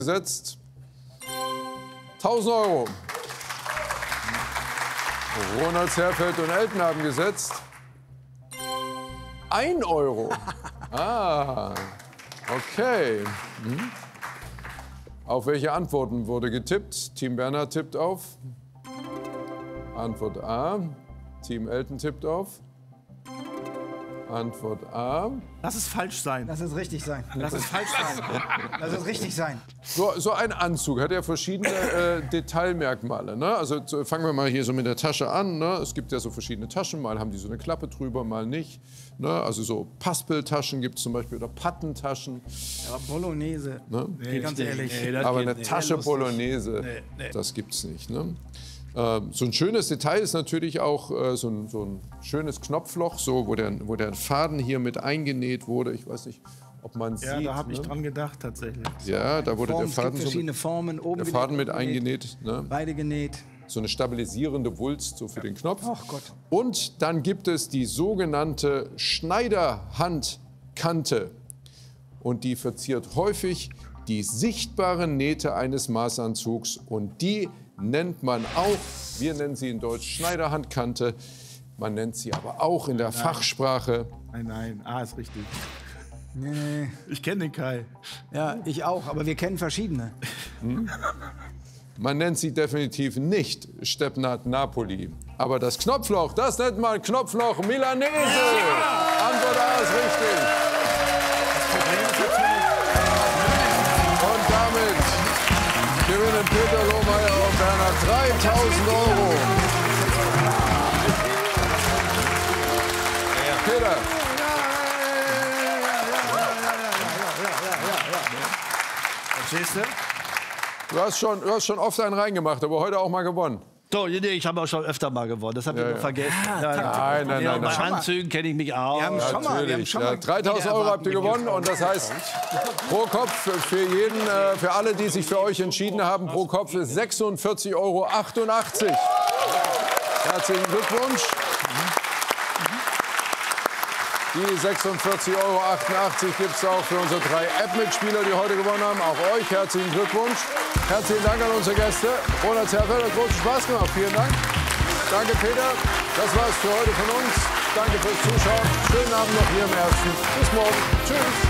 gesetzt. 1000 Euro. Ronald Zerfeld und Elton haben gesetzt. 1 Euro. Ah, okay. Auf welche Antworten wurde getippt? Team Werner tippt auf. Antwort A. Team Elton tippt auf. Antwort A. Lass es falsch sein. Lass es richtig sein. Lass es falsch sein. Lass es richtig sein. So ein Anzug hat ja verschiedene Detailmerkmale. Ne? Also fangen wir mal hier so mit der Tasche an. Ne? Es gibt ja so verschiedene Taschen. Mal haben die so eine Klappe drüber, mal nicht. Ne? Also so Paspeltaschen gibt es zum Beispiel oder Pattentaschen. Aber Bolognese, Ne? Nee, ganz ehrlich. Nee, Aber eine nicht. Tasche Bolognese, das gibt's nicht. Ne? So ein schönes Detail ist natürlich auch so ein schönes Knopfloch, so, wo der Faden hier mit eingenäht wurde. Ich weiß nicht, ob man es Ja, sieht. da habe ich ne? dran gedacht tatsächlich. Ja, da wurde der Es gibt Faden, verschiedene Formen. Oben der genäht, Faden mit unten eingenäht. Ne? Beide genäht. So eine stabilisierende Wulst so für den Knopf. Ach Gott. Und dann gibt es die sogenannte Schneiderhandkante. Und die verziert häufig die sichtbaren Nähte eines Maßanzugs. Und die nennt man auch, wir nennen sie in Deutsch Schneiderhandkante, man nennt sie aber auch in der Fachsprache. Nein, A ist richtig. Nee. Ich kenne den Kai. Ja, ich auch, aber wir kennen verschiedene. Man nennt sie definitiv nicht Stepnat Napoli. Aber das Knopfloch, das nennt man Knopfloch Milanese. Antwort A ist richtig. Und damit gewinnen Peter Lohmeier und Werner 3000 Euro. Peter, Verstehst du? du hast schon oft einen reingemacht, aber heute auch mal gewonnen. So, nee, ich habe auch schon öfter mal gewonnen. Das habe ich noch vergessen. Nein, Bei Anzügen kenne ich mich auch. Wir haben schon mal Natürlich. Ja, wieder 3000 Euro habt ihr gewonnen und das heißt pro Kopf für alle, die sich für euch entschieden haben, pro Kopf ist 46,88 Euro. Herzlichen Glückwunsch. Die 46,88 Euro gibt es auch für unsere 3 App-Mitspieler, die heute gewonnen haben. Auch euch herzlichen Glückwunsch. Herzlichen Dank an unsere Gäste. Ronald Zerfeld hat großen Spaß gemacht. Vielen Dank. Danke, Peter. Das war's für heute von uns. Danke fürs Zuschauen. Schönen Abend noch hier im Ersten. Bis morgen. Tschüss.